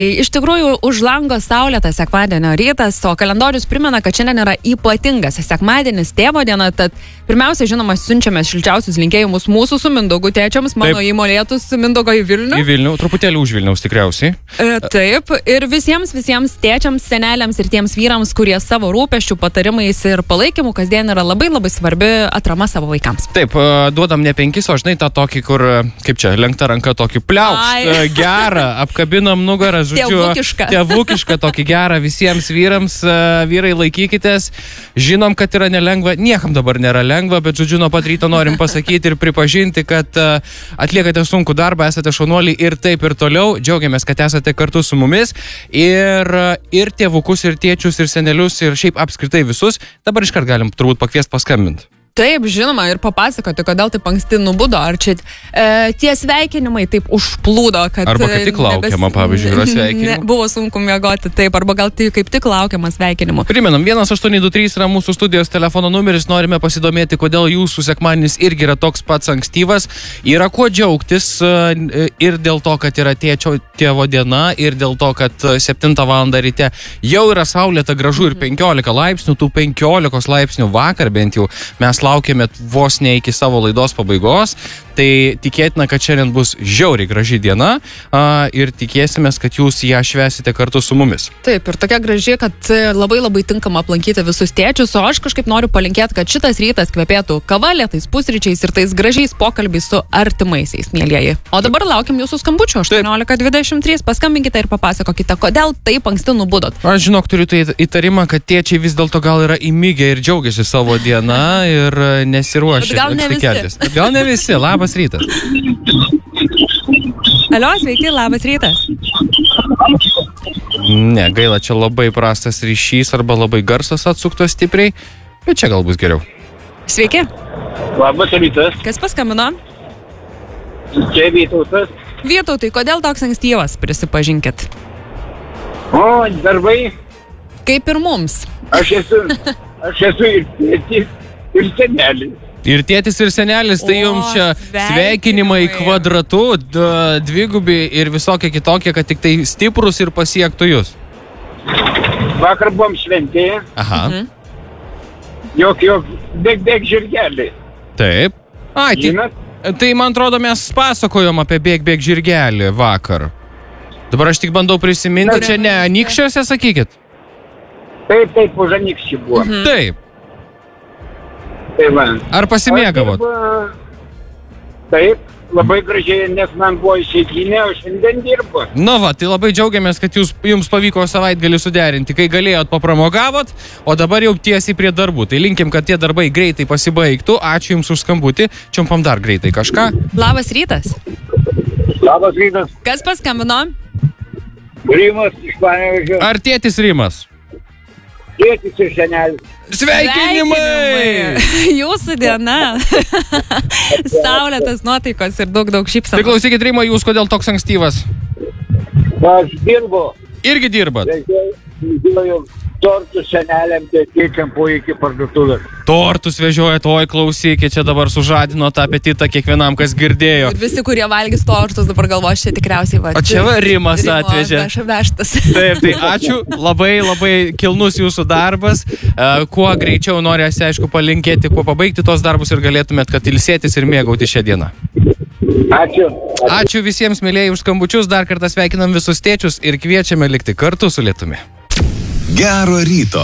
Iš tikrųjų, už lango saulėtas sekmadienio rytas, o kalendorius primena, kad šiandien yra ypatingas sekmadienis, tėvo diena, tad pirmiausia, žinoma, siunčiame šilčiausius linkėjimus mūsų su Mindaugu tėčiams, mano į Molėtus, Mindaugo į Vilnių. Į Vilnių, truputėlį už Vilniaus tikriausiai. Taip, ir visiems tėčiams, seneliams ir tiems vyrams, kurie savo rūpesčių, patarimais ir palaikymų kasdien yra labai svarbi atrama savo vaikams. Taip, duodam ne 5, o žinai tą tokį, kur, kaip čia, lenkta ranka tokį pliaukštą, gerą, apkabinam nugarą. Tėvukišką tokį gerą visiems vyrams. Vyrai, laikykitės. Žinom, kad yra nelengva. Niekam dabar nėra lengva, bet žodžiu, nuo pat ryto norim pasakyti ir pripažinti, kad atliekate sunkų darbą, esate šaunuoliai ir taip ir toliau. Džiaugiamės, kad esate kartu su mumis. Ir tėvukus, ir tėčius, ir senelius, ir šiaip apskritai visus. Dabar iškart galim turbūt pakviesti paskambinti. Taip, žinoma, ir papasakoti, kodėl taip anksti nubudo, ar čia tie sveikinimai taip užplūdo, kad... Arba kaip tik laukiama, pavyzdžiui, yra sveikinimų. Buvo sunku miegoti, taip, arba gal tai kaip tik laukiama sveikinimų. Primenam, 1823 yra mūsų studijos telefono numeris, norime pasidomėti, kodėl jūsų sekmadienis irgi yra toks pats ankstyvas. Yra kuo džiaugtis ir dėl to, kad yra tėvo diena, ir dėl to, kad 7 valandą ryte jau yra saulėta, gražu ir 15 laipsnių, tų 15 laipsnių vakar bent jau mes laukėme vos ne iki savo laidos pabaigos, tai tikėtina, kad šiandien bus žiauriai graži diena ir tikėsimės, kad jūs ją švęsite kartu su mumis. Taip, ir tokia graži, kad labai tinkama aplankyti visus tėčius, o aš kažkaip noriu palinkėti, kad šitas rytas kvepėtų kava, lėtais pusryčiais ir tais gražiais pokalbiais su artimaisiais, mielieji. O dabar laukiam jūsų skambučio 1823, paskambinkite ir papasakokite, kodėl taip anksti nubudot. Aš žinok, turiu tai įtarimą, kad tėčiai vis dėlto gal yra įmigę ir džiaugiasi savo dieną ir nesiruošia. Gal ne visi. Labas rytas. Alio, sveiki, labas rytas. Ne, gaila, čia labai prastas ryšys arba labai garsas atsuktas stipriai, bet čia gal bus geriau. Sveiki. Labas rytas. Kas paskambino? Čia Vytautas. Vytautai, kodėl toks ankstyvas, prisipažinkit? O, darbai. Kaip ir mums. Aš esu ir tėtis, ir senelis. Ir tėtis, ir senelis, tai jums čia sveikinimai kvadratu, dvigubi ir visokie kitokie, kad tik tai stiprus ir pasiektų jūs. Vakar buvom šventėje. Aha. Jok, bėg žirgelį. Taip. Tai man atrodo, mes pasakojom apie bėg žirgelį vakar. Dabar aš tik bandau prisiminti, čia ne Anykščiuose, sakykit? Taip, už Anykščių buvo. Taip. Ar pasimėgavot? Taip, labai gražiai, nes man buvo išeiginė, o šiandien dirbu. Nu va, tai labai džiaugiamės, kad jums pavyko savaitgalį suderinti, kai galėjot papramogavot, o dabar jau tiesiai prie darbų. Tai linkim, kad tie darbai greitai pasibaigtų. Ačiū jums už skambutį. Čiumpam dar greitai kažką. Labas rytas. Labas rytas. Kas paskambino? Rimas iš Panevėžio. Ar tėtis Rimas? Tėtis ir senelis. Sveikinimai! Jūsų diena. Saulėtas nuotaikos ir daug šypsenų. Tai klausykit, Rima, jūs kodėl toks ankstyvas? Aš dirbu. Irgi dirbat? Vežioju tortus seneliam, tėčiam po iki parduotuvės. Tortus vežiojat, oi klausykit, čia dabar sužadino tą apetitą kiekvienam, kas girdėjo. Ir visi, kurie valgys tortus, dabar galvos, čia tikriausiai va. O čia va Rimas atvežė. Vežtas. Taip, tai ačiū, labai kilnus jūsų darbas. Kuo greičiau norėsi, aišku, palinkėti, kuo pabaigti tos darbus ir galėtumėt, kad ilsėtis ir mėgauti šią dieną. Ačiū. Ačiū visiems, mėlėjai, už skambučius. Dar kartą sveikinam visus tėčius ir kviečiame likti kartu su Lietumi. Gero ryto.